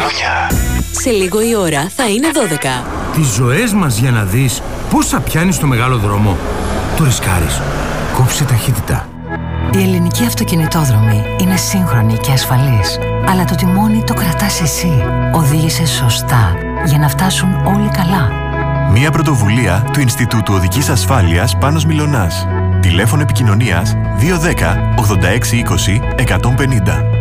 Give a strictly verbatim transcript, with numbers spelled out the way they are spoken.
Μπουνιά. Σε λίγο η ώρα θα είναι δώδεκα. Τις ζωές μας για να δεις πόσα πιάνεις στο μεγάλο δρόμο. Το ρισκάρεις. Κόψε ταχύτητα. Η ελληνική αυτοκινητόδρομη είναι σύγχρονη και ασφαλής. Αλλά το τιμόνι το κρατάς εσύ. Οδήγησε σωστά για να φτάσουν όλοι καλά. Μία πρωτοβουλία του Ινστιτούτου Οδικής Ασφάλειας Πάνος Μιλωνάς. Τηλέφωνο επικοινωνίας δύο ένα μηδέν ογδόντα έξι είκοσι εκατόν πενήντα.